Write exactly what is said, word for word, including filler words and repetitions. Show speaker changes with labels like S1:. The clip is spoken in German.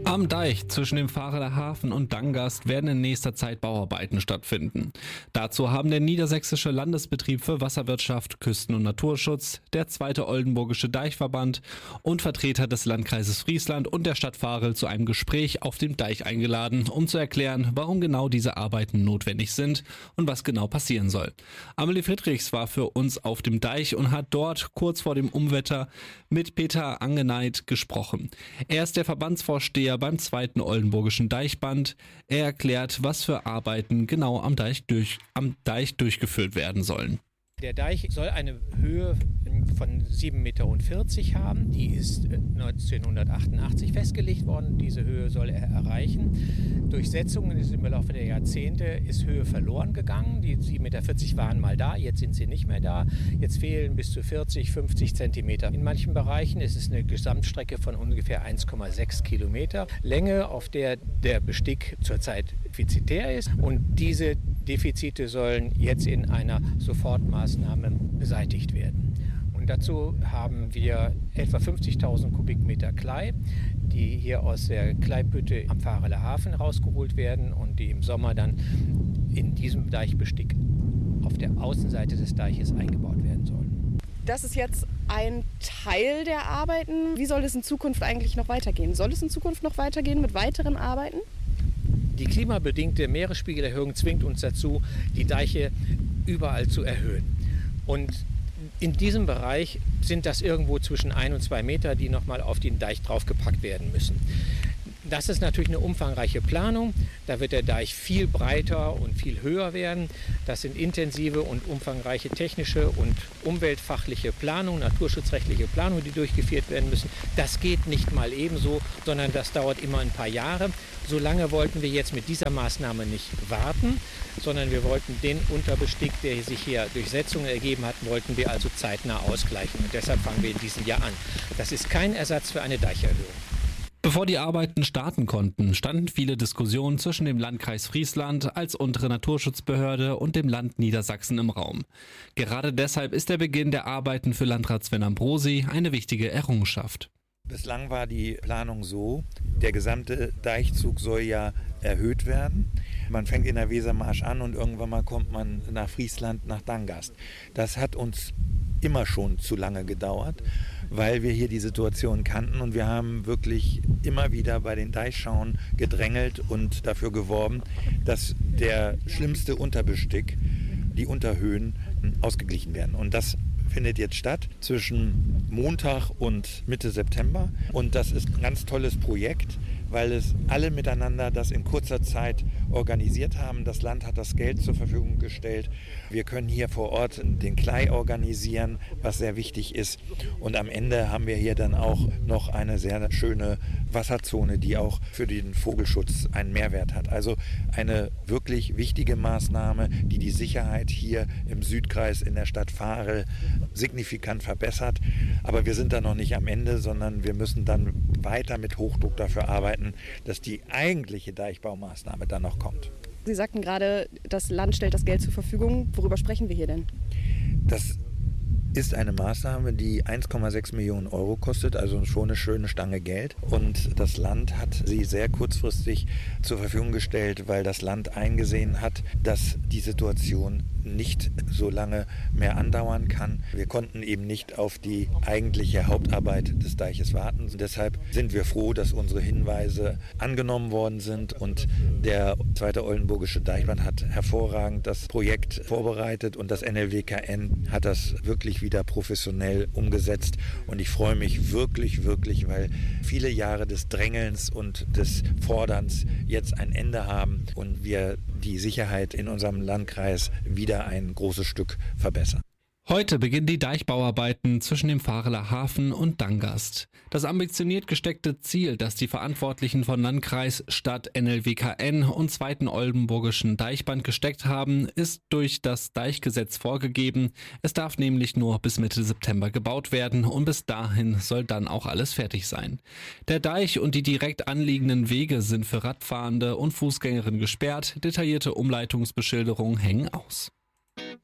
S1: Am Deich zwischen dem Vareler Hafen und Dangast werden in nächster Zeit Bauarbeiten stattfinden. Dazu haben der Niedersächsische Landesbetrieb für Wasserwirtschaft, Küsten- und Naturschutz, der zweite Oldenburgische Deichverband und Vertreter des Landkreises Friesland und der Stadt Varel zu einem Gespräch auf dem Deich eingeladen, um zu erklären, warum genau diese Arbeiten notwendig sind und was genau passieren soll. Amelie Friedrichs war für uns auf dem Deich und hat dort kurz vor dem Unwetter mit Peter Angeneit gesprochen. Er ist der Verbandsvorsteher beim zweiten Oldenburgischen Deichband. Er erklärt, was für Arbeiten genau am Deich, durch, am Deich durchgeführt werden sollen.
S2: Der Deich soll eine Höhe von sieben Meter vierzig haben. Die ist neunzehnhundertachtundachtzig festgelegt worden. Diese Höhe soll er erreichen. Durch Setzungen ist im Laufe der Jahrzehnte ist Höhe verloren gegangen. Die sieben Meter vierzig waren mal da, jetzt sind sie nicht mehr da. Jetzt fehlen bis zu vierzig, fünfzig Zentimeter. In manchen Bereichen ist es eine Gesamtstrecke von ungefähr eins Komma sechs Kilometer Länge, auf der der Bestick zurzeit defizitär ist. Und diese Defizite sollen jetzt in einer Sofortmaßnahme beseitigt werden. Und dazu haben wir etwa fünfzigtausend Kubikmeter Klei, die hier aus der Kleibhütte am Vareler Hafen rausgeholt werden und die im Sommer dann in diesem Deichbestick auf der Außenseite des Deiches eingebaut werden sollen.
S3: Das ist jetzt ein Teil der Arbeiten. Wie soll es in Zukunft eigentlich noch weitergehen? Soll es in Zukunft noch weitergehen mit weiteren Arbeiten?
S2: Die klimabedingte Meeresspiegelerhöhung zwingt uns dazu, die Deiche überall zu erhöhen. Und in diesem Bereich sind das irgendwo zwischen ein und zwei Meter, die nochmal auf den Deich draufgepackt werden müssen. Das ist natürlich eine umfangreiche Planung. Da wird der Deich viel breiter und viel höher werden. Das sind intensive und umfangreiche technische und umweltfachliche Planungen, naturschutzrechtliche Planungen, die durchgeführt werden müssen. Das geht nicht mal ebenso, sondern das dauert immer ein paar Jahre. So lange wollten wir jetzt mit dieser Maßnahme nicht warten, sondern wir wollten den Unterbestick, der sich hier durch Setzungen ergeben hat, wollten wir also zeitnah ausgleichen. Und deshalb fangen wir in diesem Jahr an. Das ist kein Ersatz für eine Deicherhöhung.
S1: Bevor die Arbeiten starten konnten, standen viele Diskussionen zwischen dem Landkreis Friesland als untere Naturschutzbehörde und dem Land Niedersachsen im Raum. Gerade deshalb ist der Beginn der Arbeiten für Landrat Sven Ambrosi eine wichtige Errungenschaft.
S4: Bislang war die Planung so, der gesamte Deichzug soll ja erhöht werden. Man fängt in der Wesermarsch an und irgendwann mal kommt man nach Friesland, nach Dangast. Das hat uns immer schon zu lange gedauert, weil wir hier die Situation kannten und wir haben wirklich immer wieder bei den Deichschauen gedrängelt und dafür geworben, dass der schlimmste Unterbestick, die Unterhöhen, ausgeglichen werden. Und das findet jetzt statt zwischen Montag und Mitte September und das ist ein ganz tolles Projekt, weil es alle miteinander das in kurzer Zeit organisiert haben. Das Land hat das Geld zur Verfügung gestellt. Wir können hier vor Ort den Klei organisieren, was sehr wichtig ist. Und am Ende haben wir hier dann auch noch eine sehr schöne Wasserzone, die auch für den Vogelschutz einen Mehrwert hat. Also eine wirklich wichtige Maßnahme, die die Sicherheit hier im Südkreis in der Stadt Varel signifikant verbessert. Aber wir sind da noch nicht am Ende, sondern wir müssen dann weiter mit Hochdruck dafür arbeiten, dass die eigentliche Deichbaumaßnahme dann noch kommt.
S3: Sie sagten gerade, das Land stellt das Geld zur Verfügung. Worüber sprechen wir hier denn?
S4: Das ist eine Maßnahme, die eins Komma sechs Millionen Euro kostet, also schon eine schöne Stange Geld. Und das Land hat sie sehr kurzfristig zur Verfügung gestellt, weil das Land eingesehen hat, dass die Situation nicht so lange mehr andauern kann. Wir konnten eben nicht auf die eigentliche Hauptarbeit des Deiches warten. Und deshalb sind wir froh, dass unsere Hinweise angenommen worden sind und der zweite Oldenburgische Deichband hat hervorragend das Projekt vorbereitet und das N L W K N hat das wirklich wieder professionell umgesetzt und ich freue mich wirklich, wirklich, weil viele Jahre des Drängelns und des Forderns jetzt ein Ende haben und wir die Sicherheit in unserem Landkreis wieder ein großes Stück verbessern.
S1: Heute beginnen die Deichbauarbeiten zwischen dem Vareler Hafen und Dangast. Das ambitioniert gesteckte Ziel, das die Verantwortlichen von Landkreis, Stadt, N L W K N und zweiten Oldenburgischen Deichband gesteckt haben, ist durch das Deichgesetz vorgegeben. Es darf nämlich nur bis Mitte September gebaut werden und bis dahin soll dann auch alles fertig sein. Der Deich und die direkt anliegenden Wege sind für Radfahrende und Fußgängerinnen gesperrt. Detaillierte Umleitungsbeschilderungen hängen aus.